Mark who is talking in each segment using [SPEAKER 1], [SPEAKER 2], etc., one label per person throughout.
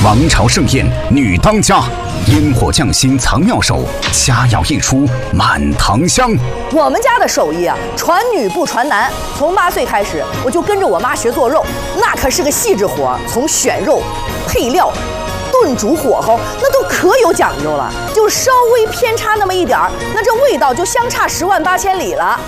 [SPEAKER 1] 王朝盛宴女当家，烟火匠心藏妙手，佳肴一出满堂香。
[SPEAKER 2] 我们家的手艺啊，传女不传男。从8岁开始，我就跟着我妈学做肉，那可是个细致活，从选肉、配料、炖煮火候，那都可有讲究了。就稍微偏差那么一点儿，那这味道就相差10万8千里了。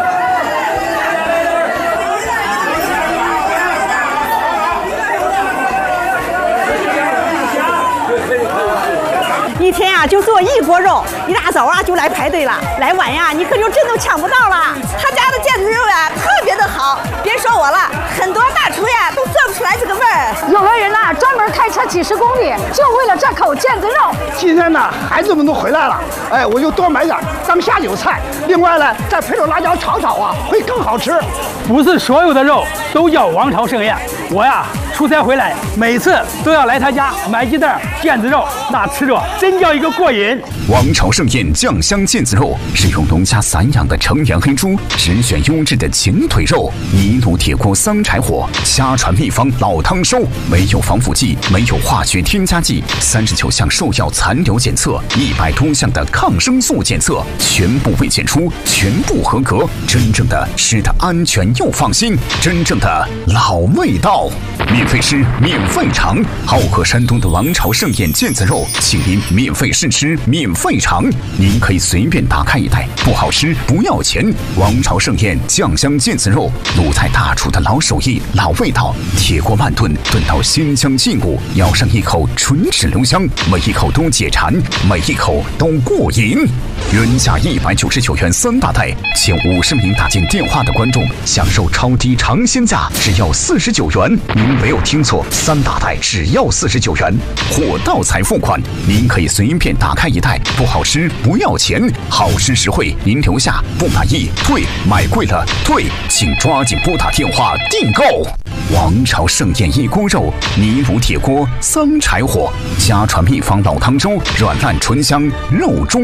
[SPEAKER 3] 一天啊就做1锅肉，一大早啊就来排队了，来晚呀你可就真都抢不到了。他家的腱子肉呀特别的好，别说我了，很多大厨呀都做不出来这个味儿。
[SPEAKER 4] 有的人呐专门开车几10公里，就为了这口腱子肉。
[SPEAKER 5] 今天呢孩子们都回来了，哎，我就多买点当下酒菜。另外呢，再配着辣椒炒炒啊，会更好吃。
[SPEAKER 6] 不是所有的肉都叫王朝盛宴，我呀出差回来，每次都要来他家买几袋腱子肉，那吃着真叫一个过瘾。
[SPEAKER 1] 王朝盛宴酱香腱子肉是用农家散养的成源黑猪，只选优质的前腿肉，泥炉铁锅桑柴火，家传秘方老汤收，没有防腐剂，没有化学添加剂，39项兽药残留检测，100多项的抗生素检测，全部未检出，全部合格，真正的吃的安全又放心，真正的老味道。免费吃，免费尝，好喝山东的王朝盛宴腱子肉，请您免费试吃，免费尝。您可以随便打开一袋，不好吃不要钱。王朝盛宴酱香腱子肉，鲁菜大厨的老手艺、老味道，铁锅慢炖，炖到鲜香劲骨，咬上一口唇齿留香，每一口都解馋，每一口都过瘾。原价199元3大袋，前50名打进电话的观众享受超低尝鲜价，只要49元。您没有听错，3大袋只要49元，货到才付款。您可以随便打开一袋，不好吃不要钱，好吃实惠您留下，不满意退，买贵了退，请抓紧拨打电话订购。王朝盛宴1锅肉，泥炉铁锅桑柴火，家传秘方老汤粥，软烂醇香，肉中